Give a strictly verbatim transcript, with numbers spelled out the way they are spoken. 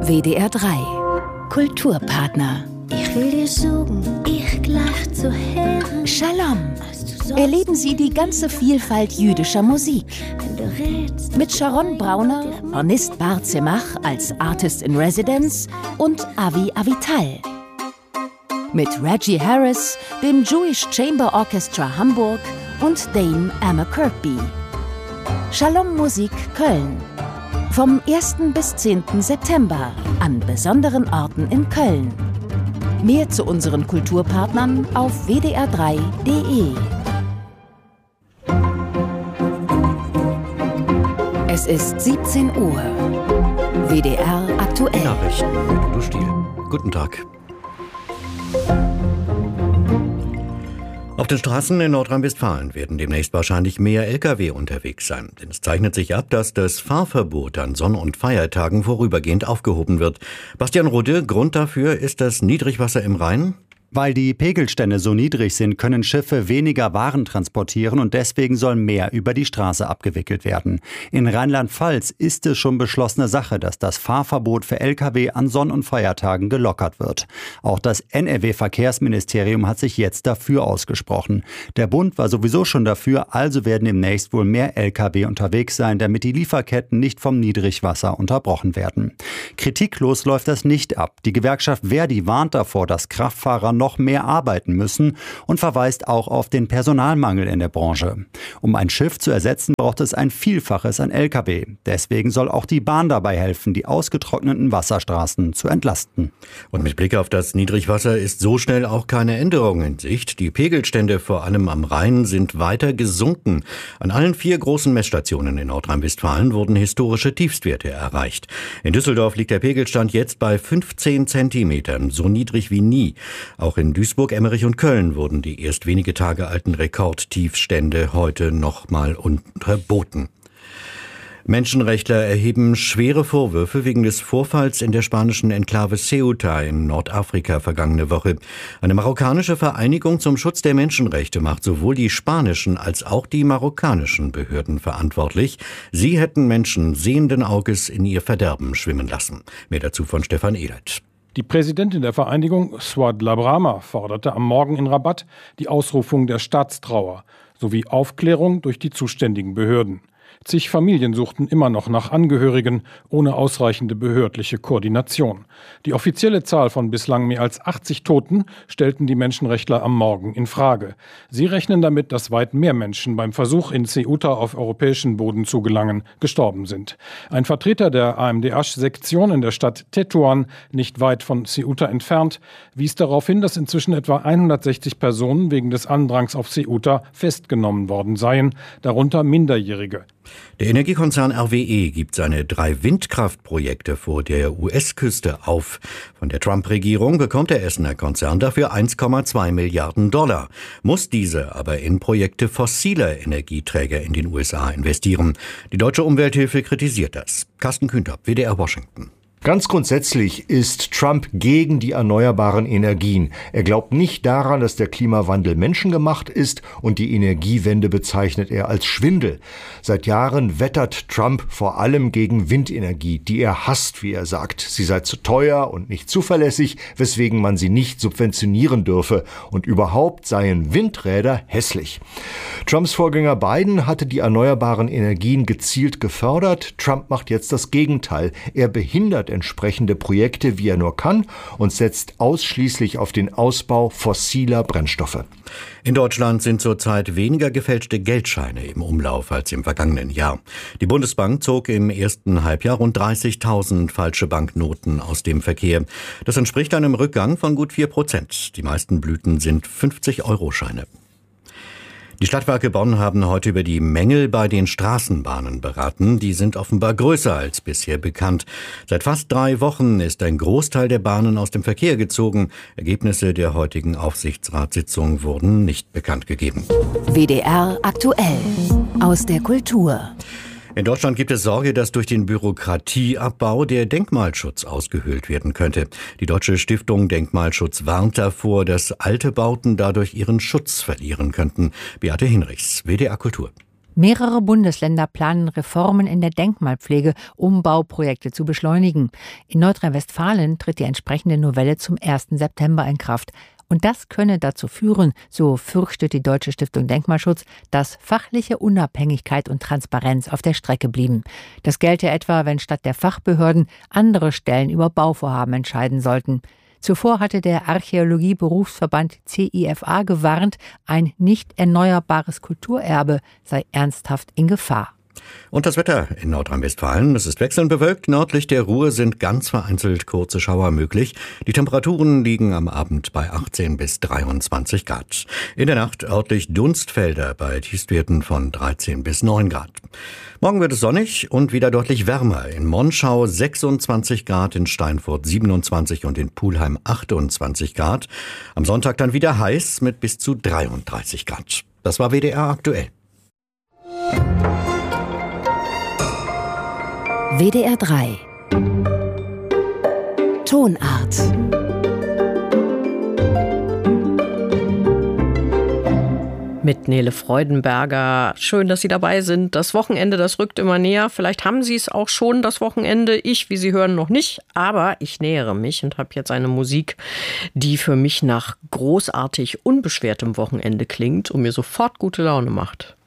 W D R drei Kulturpartner. Ich will dir sagen, ich gleich zu Herren. Shalom. Erleben Sie die ganze Vielfalt jüdischer Musik. Mit Sharon Brauner, Ornist Bar Zemach als Artist in Residence und Avi Avital. Mit Reggie Harris, dem Jewish Chamber Orchestra Hamburg und Dame Emma Kirkby. Shalom Musik Köln. Vom ersten bis zehnten September an besonderen Orten in Köln. Mehr zu unseren Kulturpartnern auf w d r drei punkt d e. Es ist siebzehn Uhr. W D R aktuell. Nachrichten mit Udo Stiel. Guten Tag. Auf den Straßen in Nordrhein-Westfalen werden demnächst wahrscheinlich mehr L K W unterwegs sein. Denn es zeichnet sich ab, dass das Fahrverbot an Sonn- und Feiertagen vorübergehend aufgehoben wird. Bastian Rudde, Grund dafür ist das Niedrigwasser im Rhein? Weil die Pegelstände so niedrig sind, können Schiffe weniger Waren transportieren und deswegen soll mehr über die Straße abgewickelt werden. In Rheinland-Pfalz ist es schon beschlossene Sache, dass das Fahrverbot für L K W an Sonn- und Feiertagen gelockert wird. Auch das N R W-Verkehrsministerium hat sich jetzt dafür ausgesprochen. Der Bund war sowieso schon dafür, also werden demnächst wohl mehr L K W unterwegs sein, damit die Lieferketten nicht vom Niedrigwasser unterbrochen werden. Kritiklos läuft das nicht ab. Die Gewerkschaft Verdi warnt davor, dass Kraftfahrer noch mehr arbeiten müssen und verweist auch auf den Personalmangel in der Branche. Um ein Schiff zu ersetzen, braucht es ein Vielfaches an L K W. Deswegen soll auch die Bahn dabei helfen, die ausgetrockneten Wasserstraßen zu entlasten. Und mit Blick auf das Niedrigwasser ist so schnell auch keine Änderung in Sicht. Die Pegelstände vor allem am Rhein sind weiter gesunken. An allen vier großen Messstationen in Nordrhein-Westfalen wurden historische Tiefstwerte erreicht. In Düsseldorf liegt der Pegelstand jetzt bei fünfzehn Zentimetern, so niedrig wie nie. Auch in Duisburg, Emmerich und Köln wurden die erst wenige Tage alten Rekordtiefstände heute nochmal unterboten. Menschenrechtler erheben schwere Vorwürfe wegen des Vorfalls in der spanischen Enklave Ceuta in Nordafrika vergangene Woche. Eine marokkanische Vereinigung zum Schutz der Menschenrechte macht sowohl die spanischen als auch die marokkanischen Behörden verantwortlich. Sie hätten Menschen sehenden Auges in ihr Verderben schwimmen lassen. Mehr dazu von Stefan Ehlert. Die Präsidentin der Vereinigung, Souad Labrama, forderte am Morgen in Rabat die Ausrufung der Staatstrauer sowie Aufklärung durch die zuständigen Behörden. Zig Familien suchten immer noch nach Angehörigen ohne ausreichende behördliche Koordination. Die offizielle Zahl von bislang mehr als achtzig Toten stellten die Menschenrechtler am Morgen in Frage. Sie rechnen damit, dass weit mehr Menschen beim Versuch, in Ceuta auf europäischen Boden zu gelangen, gestorben sind. Ein Vertreter der A M D H-Sektion in der Stadt Tetuan, nicht weit von Ceuta entfernt, wies darauf hin, dass inzwischen etwa hundertsechzig Personen wegen des Andrangs auf Ceuta festgenommen worden seien, darunter Minderjährige. Der Energiekonzern R W E gibt seine drei Windkraftprojekte vor der U S-Küste auf. Von der Trump-Regierung bekommt der Essener Konzern dafür eins Komma zwei Milliarden Dollar, muss diese aber in Projekte fossiler Energieträger in den U S A investieren. Die Deutsche Umwelthilfe kritisiert das. Carsten Kühntop, W D R Washington. Ganz grundsätzlich ist Trump gegen die erneuerbaren Energien. Er glaubt nicht daran, dass der Klimawandel menschengemacht ist, und die Energiewende bezeichnet er als Schwindel. Seit Jahren wettert Trump vor allem gegen Windenergie, die er hasst, wie er sagt. Sie sei zu teuer und nicht zuverlässig, weswegen man sie nicht subventionieren dürfe. Und überhaupt seien Windräder hässlich. Trumps Vorgänger Biden hatte die erneuerbaren Energien gezielt gefördert. Trump macht jetzt das Gegenteil. Er behindert entsprechende Projekte, wie er nur kann, und setzt ausschließlich auf den Ausbau fossiler Brennstoffe. In Deutschland sind zurzeit weniger gefälschte Geldscheine im Umlauf als im vergangenen Jahr. Die Bundesbank zog im ersten Halbjahr rund dreißigtausend falsche Banknoten aus dem Verkehr. Das entspricht einem Rückgang von gut vier Prozent. Die meisten Blüten sind fünfzig-Euro-Scheine. Die Stadtwerke Bonn haben heute über die Mängel bei den Straßenbahnen beraten. Die sind offenbar größer als bisher bekannt. Seit fast drei Wochen ist ein Großteil der Bahnen aus dem Verkehr gezogen. Ergebnisse der heutigen Aufsichtsratssitzung wurden nicht bekannt gegeben. W D R aktuell aus der Kultur. In Deutschland gibt es Sorge, dass durch den Bürokratieabbau der Denkmalschutz ausgehöhlt werden könnte. Die Deutsche Stiftung Denkmalschutz warnt davor, dass alte Bauten dadurch ihren Schutz verlieren könnten. Beate Hinrichs, W D R Kultur. Mehrere Bundesländer planen Reformen in der Denkmalpflege, um Bauprojekte zu beschleunigen. In Nordrhein-Westfalen tritt die entsprechende Novelle zum ersten September in Kraft. Und das könne dazu führen, so fürchtet die Deutsche Stiftung Denkmalschutz, dass fachliche Unabhängigkeit und Transparenz auf der Strecke blieben. Das gelte etwa, wenn statt der Fachbehörden andere Stellen über Bauvorhaben entscheiden sollten. Zuvor hatte der Archäologie-Berufsverband C I F A gewarnt, ein nicht erneuerbares Kulturerbe sei ernsthaft in Gefahr. Und das Wetter in Nordrhein-Westfalen. Es ist wechselnd bewölkt. Nördlich der Ruhr sind ganz vereinzelt kurze Schauer möglich. Die Temperaturen liegen am Abend bei achtzehn bis dreiundzwanzig Grad. In der Nacht örtlich Dunstfelder bei Tiefstwerten von dreizehn bis neun Grad. Morgen wird es sonnig und wieder deutlich wärmer. In Monschau sechsundzwanzig Grad, in Steinfurt siebenundzwanzig und in Pulheim achtundzwanzig Grad. Am Sonntag dann wieder heiß mit bis zu dreiunddreißig Grad. Das war W D R aktuell. W D R drei Tonart. Mit Nele Freudenberger. Schön, dass Sie dabei sind. Das Wochenende, das rückt immer näher. Vielleicht haben Sie es auch schon, das Wochenende. Ich, wie Sie hören, noch nicht. Aber ich nähere mich und habe jetzt eine Musik, die für mich nach großartig unbeschwertem Wochenende klingt und mir sofort gute Laune macht.